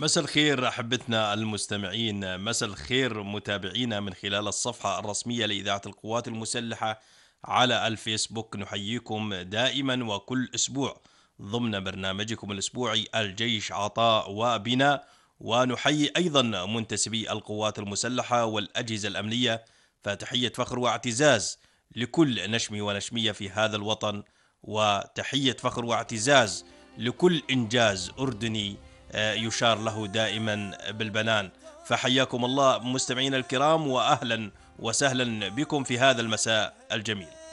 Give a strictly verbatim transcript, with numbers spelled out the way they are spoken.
مساء الخير أحبتنا المستمعين، مساء الخير متابعينا من خلال الصفحة الرسمية لإذاعة القوات المسلحة على الفيسبوك. نحييكم دائما وكل أسبوع ضمن برنامجكم الأسبوعي الجيش عطاء وبناء، ونحيي أيضا منتسبي القوات المسلحة والأجهزة الأمنية، فتحية فخر واعتزاز لكل نشمي ونشمية في هذا الوطن، وتحية فخر واعتزاز لكل إنجاز أردني آه، يشار له دائما بالبنان. فحياكم الله مستمعينا الكرام، وأهلا وسهلا بكم في هذا المساء الجميل.